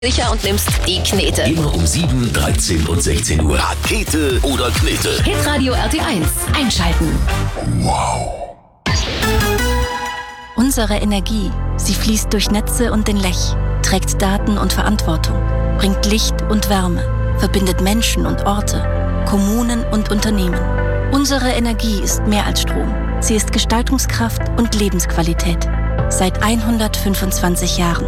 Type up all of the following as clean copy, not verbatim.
sicher und nimmst die Knete. Immer um 7, 13 und 16 Uhr. Rakete oder Knete. Hitradio RT1. Einschalten. Wow. Unsere Energie, sie fließt durch Netze und den Lech, trägt Daten und Verantwortung, bringt Licht und Wärme, verbindet Menschen und Orte, Kommunen und Unternehmen. Unsere Energie ist mehr als Strom. Sie ist Gestaltungskraft und Lebensqualität. Seit 125 Jahren.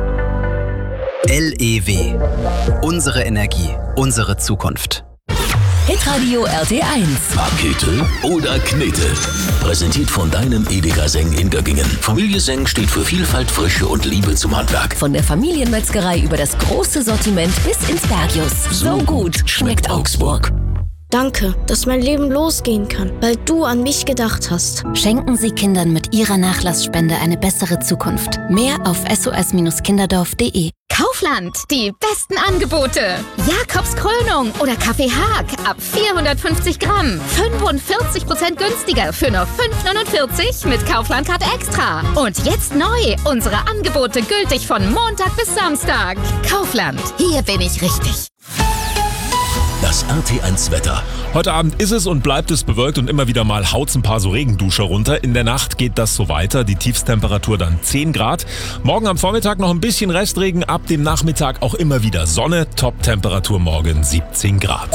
LEW. Unsere Energie, unsere Zukunft. Hitradio RT1. Rakete oder Knete. Präsentiert von deinem Edeka Seng in Göggingen. Familie Seng steht für Vielfalt, Frische und Liebe zum Handwerk. Von der Familienmetzgerei über das große Sortiment bis ins Bergius. So gut schmeckt Augsburg. Danke, dass mein Leben losgehen kann, weil du an mich gedacht hast. Schenken Sie Kindern mit Ihrer Nachlassspende eine bessere Zukunft. Mehr auf sos-kinderdorf.de. Kaufland, die besten Angebote. Jakobs Krönung oder Kaffee Haag ab 450 Gramm. 45% günstiger für nur 5,49 mit Kaufland-Card Extra. Und jetzt neu, unsere Angebote gültig von Montag bis Samstag. Kaufland, hier bin ich richtig. Das RT1-Wetter. Heute Abend ist es und bleibt es bewölkt und immer wieder mal haut's ein paar so Regenduscher runter. In der Nacht geht das so weiter, die Tiefstemperatur dann 10 Grad. Morgen am Vormittag noch ein bisschen Restregen, ab dem Nachmittag auch immer wieder Sonne. Top-Temperatur morgen 17 Grad.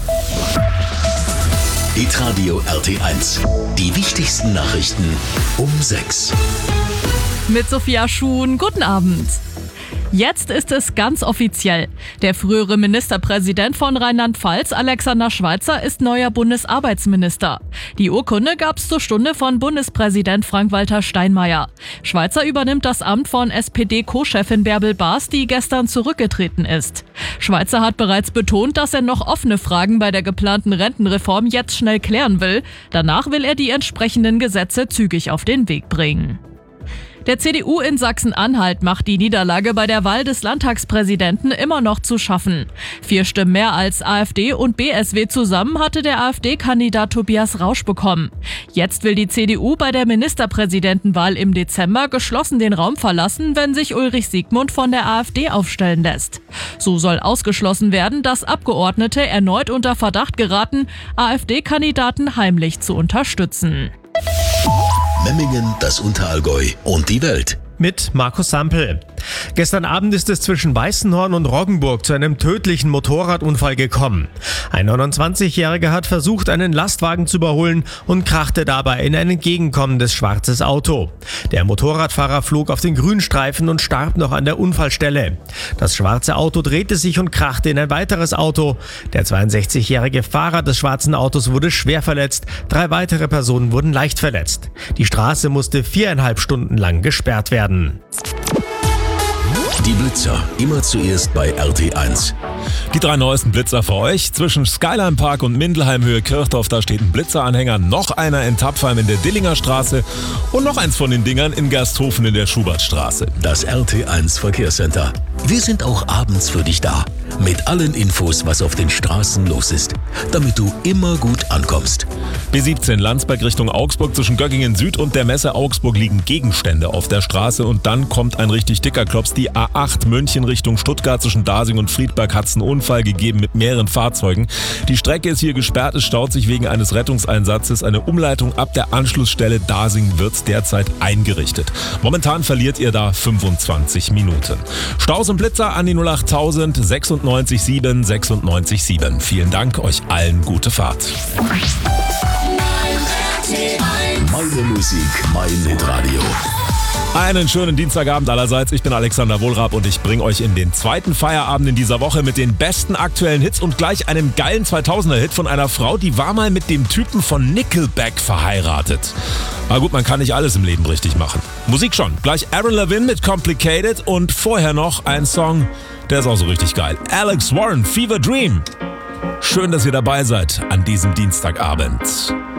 Hitradio RT1. Die wichtigsten Nachrichten um 6. Mit Sophia Schuhn, guten Abend. Jetzt ist es ganz offiziell. Der frühere Ministerpräsident von Rheinland-Pfalz, Alexander Schweitzer, ist neuer Bundesarbeitsminister. Die Urkunde gab's zur Stunde von Bundespräsident Frank-Walter Steinmeier. Schweitzer übernimmt das Amt von SPD-Co-Chefin Bärbel Baas, die gestern zurückgetreten ist. Schweitzer hat bereits betont, dass er noch offene Fragen bei der geplanten Rentenreform jetzt schnell klären will. Danach will er die entsprechenden Gesetze zügig auf den Weg bringen. Der CDU in Sachsen-Anhalt macht die Niederlage bei der Wahl des Landtagspräsidenten immer noch zu schaffen. 4 Stimmen mehr als AfD und BSW zusammen hatte der AfD-Kandidat Tobias Rausch bekommen. Jetzt will die CDU bei der Ministerpräsidentenwahl im Dezember geschlossen den Raum verlassen, wenn sich Ulrich Siegmund von der AfD aufstellen lässt. So soll ausgeschlossen werden, dass Abgeordnete erneut unter Verdacht geraten, AfD-Kandidaten heimlich zu unterstützen. Memmingen, das Unterallgäu und die Welt. Mit Markus Sampel. Gestern Abend ist es zwischen Weißenhorn und Roggenburg zu einem tödlichen Motorradunfall gekommen. Ein 29-Jähriger hat versucht, einen Lastwagen zu überholen und krachte dabei in ein entgegenkommendes schwarzes Auto. Der Motorradfahrer flog auf den Grünstreifen und starb noch an der Unfallstelle. Das schwarze Auto drehte sich und krachte in ein weiteres Auto. Der 62-jährige Fahrer des schwarzen Autos wurde schwer verletzt. 3 weitere Personen wurden leicht verletzt. Die Straße musste 4,5 Stunden lang gesperrt werden. Die Blitzer, immer zuerst bei RT1. Die 3 neuesten Blitzer für euch. Zwischen Skyline Park und Mindelheim Höhe Kirchdorf, da steht ein Blitzeranhänger, noch einer in Tapfheim in der Dillinger Straße und noch eins von den Dingern in Gersthofen in der Schubertstraße. Das RT1 Verkehrscenter. Wir sind auch abends für dich da. Mit allen Infos, was auf den Straßen los ist. Damit du immer gut ankommst. B17 Landsberg Richtung Augsburg, zwischen Göggingen Süd und der Messe Augsburg liegen Gegenstände auf der Straße und dann kommt ein richtig dicker Klops. Die A8 München Richtung Stuttgart, zwischen Dasing und Friedberg hat es einen Unfall gegeben mit mehreren Fahrzeugen. Die Strecke ist hier gesperrt, es staut sich wegen eines Rettungseinsatzes. Eine Umleitung ab der Anschlussstelle Dasing wird derzeit eingerichtet. Momentan verliert ihr da 25 Minuten. Staus und Blitzer an die 08000 96 7 96 7. Vielen Dank, euch allen gute Fahrt. Meine Musik, mein Hitradio. Einen schönen Dienstagabend allerseits. Ich bin Alexander Wohlrab und ich bringe euch in den zweiten Feierabend in dieser Woche mit den besten aktuellen Hits und gleich einem geilen 2000er-Hit von einer Frau, die war mal mit dem Typen von Nickelback verheiratet. Na gut, man kann nicht alles im Leben richtig machen. Musik schon. Gleich Aaron Levin mit Complicated und vorher noch ein Song, der ist auch so richtig geil. Alex Warren, Fever Dream. Schön, dass ihr dabei seid an diesem Dienstagabend.